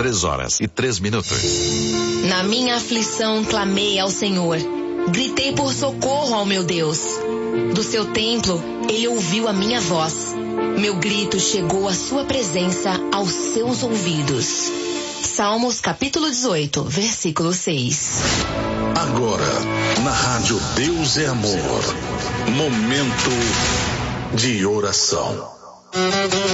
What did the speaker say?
3h03. Na minha aflição clamei ao Senhor. Gritei por socorro ao meu Deus. Do seu templo, ele ouviu a minha voz. Meu grito chegou à sua presença, aos seus ouvidos. Salmos capítulo 18, versículo 6. Agora, na rádio Deus é Amor, momento de oração.